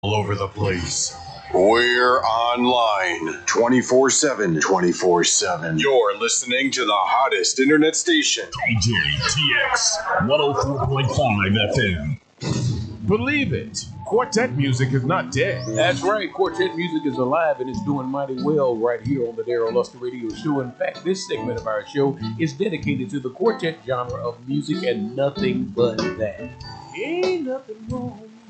all over the place. We're online 24/7. 24/7. You're listening to the hottest internet station. DJTX 104.5 FM. Believe it, quartet music is not dead. That's right, quartet music is alive and it's doing mighty well right here on the Daryl Luster Radio Show. In fact, this segment of our show is dedicated to the quartet genre of music and nothing but that. Ain't nothing wrong